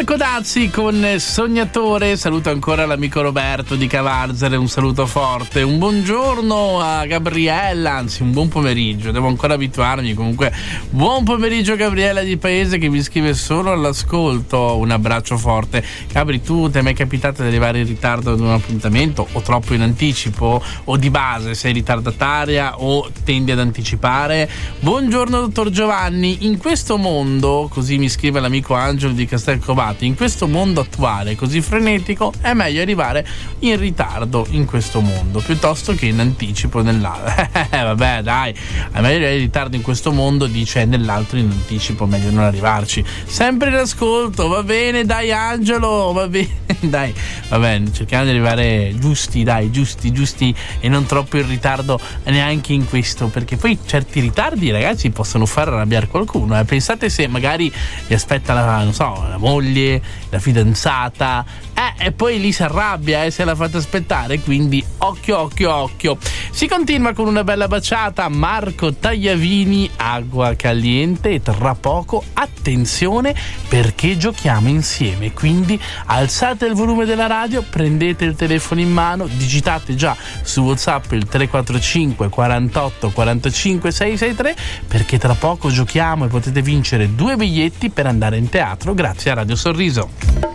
Marco Dazzi con Sognatore. Saluto ancora l'amico Roberto di Cavarzere, un saluto forte, un buongiorno a Gabriella, anzi un buon pomeriggio, devo ancora abituarmi. Comunque buon pomeriggio Gabriella di Paese, che mi scrive solo all'ascolto. Un abbraccio forte. Gabri, tu ti è mai capitato di arrivare in ritardo ad un appuntamento, o troppo in anticipo, o di base sei ritardataria o tendi ad anticipare? Buongiorno dottor Giovanni. In questo mondo, così mi scrive l'amico Angelo di Castelcovati, in questo mondo attuale così frenetico è meglio arrivare in ritardo in questo mondo piuttosto che in anticipo nell'altro. Vabbè dai, è meglio arrivare in ritardo in questo mondo, dice, nell'altro in anticipo meglio non arrivarci. Sempre in ascolto, va bene dai Angelo, va bene dai, va bene, cerchiamo di arrivare giusti, dai, giusti e non troppo in ritardo neanche in questo, perché poi certi ritardi, ragazzi, possono far arrabbiare qualcuno. Pensate se magari vi aspetta la moglie, la fidanzata, e poi lì si arrabbia, se la fate aspettare, quindi occhio. Si continua con una bella baciata. Marco Tagliavini, Acqua Caliente, e tra poco attenzione perché giochiamo insieme, quindi alzate il volume della radio, prendete il telefono in mano, digitate già su WhatsApp il 345 48 45 663, perché tra poco giochiamo e potete vincere 2 biglietti per andare in teatro grazie a Radio Sorriso.